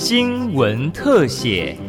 新闻特写。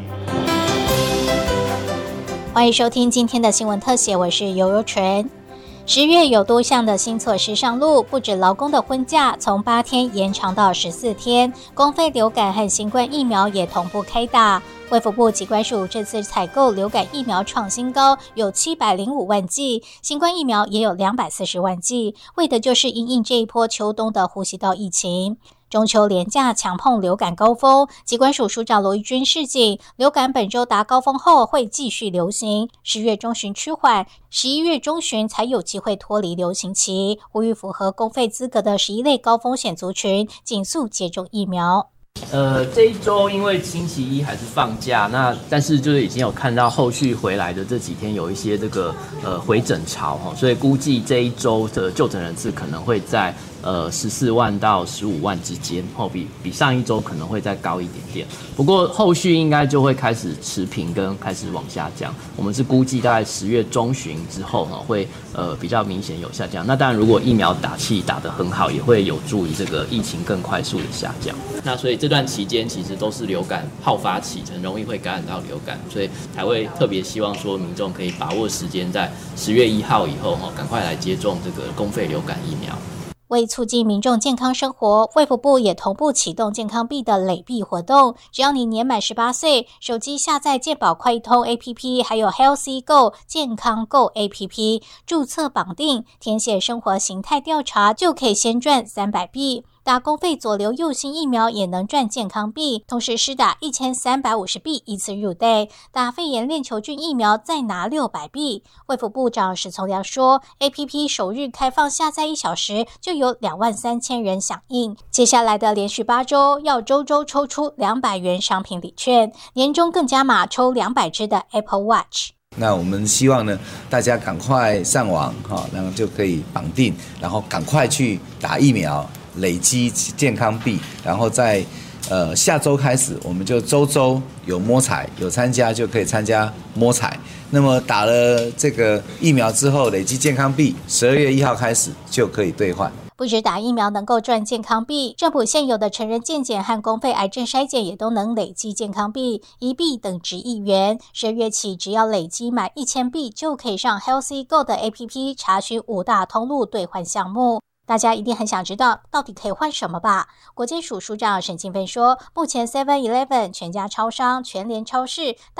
欢迎收听今天的新闻特写，我是尤纯。10月有多项的新措施上路，不止劳工的婚假从8天延长到14天，公费流感和新冠疫苗也同步开打。卫福部疾管署这次采购流感疫苗创新高，有705万剂，新冠疫苗也有240万剂，为的就是因应这一波秋冬的呼吸道疫情。中秋连假强碰流感高峰，疾管署署长罗一军示警，流感本周达高峰后会继续流行，10月中旬趋缓，11月中旬才有机会脱离流行期，呼吁符合公费资格的11类高风险族群尽速接种疫苗。 这一周因为星期一还是放假，但是就是已经有看到后续回来的这几天有一些这个回诊潮，所以估计这一周的就诊人次可能会在14万到15万之间，比上一周可能会再高一点点。不过后续应该就会开始持平跟开始往下降。我们是估计大概10月中旬之后会比较明显有下降。那当然，如果疫苗打得很好，也会有助于这个疫情更快速的下降。那所以这段期间其实都是流感好发期，很容易会感染到流感，所以才会特别希望说民众可以把握时间，在10月1号以后赶快来接种这个公费流感疫苗。 为促进民众健康生活，卫福部也同步启动健康币的累币活动。只要你年满18岁，手机下载健保快易通 APP， 还有 Healthy Go 健康 Go APP， 注册绑定，填写生活形态调查，就可以先赚300币。打公费左流右星疫苗也能赚健康币，同时施打1350币一次入袋，打肺炎链球菌疫苗再拿600币。卫福部长史从良说 ，APP 首日开放下载1小时就有23000人响应，接下来的连续8周要周周抽出200元商品礼券，年终更加码抽200只的 Apple Watch。 那我们希望呢，大家赶快上网然后就可以绑定，然后赶快去打疫苗，累积健康币，然后在下周开始，我们就周有摸彩，有参加就可以参加摸彩。那么打了这个疫苗之后，累积健康币，12月1号开始就可以兑换。 不止打疫苗能够赚健康币，政府现有的成人健检和公费癌症筛检也都能累积健康币，1币等值1元。12月起，只要累积满1000币，就可以上 Healthy Go 的 APP 查询5大通路兑换项目。大家一定很想知道到底可以换什么吧？国健署署长沈清芬说，目前 7-Eleven、全家超商、全联超市